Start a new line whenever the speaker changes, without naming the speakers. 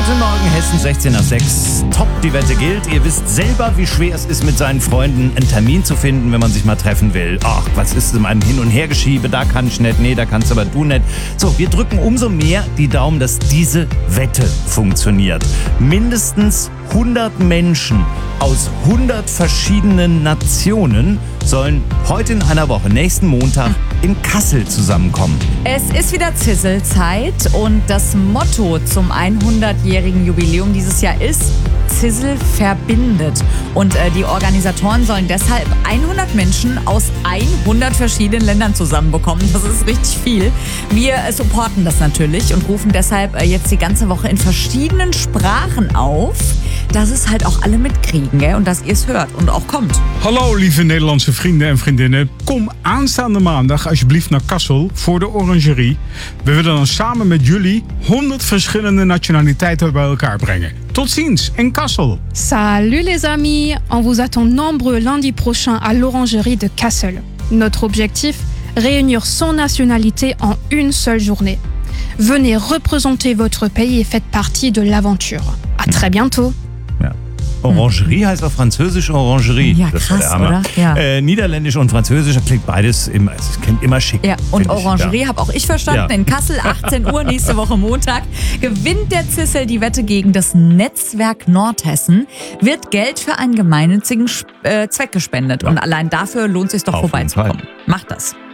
Guten Morgen, Hessen, 16 nach 6. Top, die Wette gilt. Ihr wisst selber, wie schwer es ist, mit seinen Freunden einen Termin zu finden, wenn man sich mal treffen will. Ach, was ist in meinem Hin- und Hergeschiebe? Da kann ich nicht, nee, da kannst aber du nicht. So, wir drücken umso mehr die Daumen, dass diese Wette funktioniert. Mindestens 100 Menschen aus 100 verschiedenen Nationen sollen heute in einer Woche, nächsten Montag, in Kassel zusammenkommen.
Es ist wieder Zisselzeit und das Motto zum 100-jährigen Jubiläum dieses Jahr ist Zissel verbindet. Und die Organisatoren sollen deshalb 100 Menschen aus 100 verschiedenen Ländern zusammenbekommen. Das ist richtig viel. Wir supporten das natürlich und rufen deshalb jetzt die ganze Woche in verschiedenen Sprachen auf, dass es halt auch alle mitkriegen, gell? Und dass ihr es hört und auch kommt.
Hallo lieve Nederlandse vrienden en vriendinnen. Kom aanstaande maandag alsjeblieft naar Kassel voor de Orangerie. We willen dan samen met jullie 100 verschillende nationaliteiten bij elkaar brengen. Tot ziens in Kassel.
Salut les amis, on vous attend nombreux lundi prochain à l'Orangerie de Kassel. Notre objectif, réunir 100 nationalités en une seule journée. Venez représenter votre pays et faites partie de l'aventure. À très bientôt.
Ja. Orangerie heißt auf Französisch Orangerie.
Ja,
das
krass,
war der Hammer.
oder? Ja.
Niederländisch und Französisch klingt beides immer, es klingt immer schick.
Ja, und
find ich.
Orangerie
Ja.
habe auch ich verstanden.
Ja.
In Kassel, 18 Uhr, nächste Woche Montag, gewinnt der Zissel die Wette gegen das Netzwerk Nordhessen, wird Geld für einen gemeinnützigen Zweck gespendet.
Ja.
Und allein dafür lohnt es sich doch
Auf jeden
vorbeizukommen. Macht das.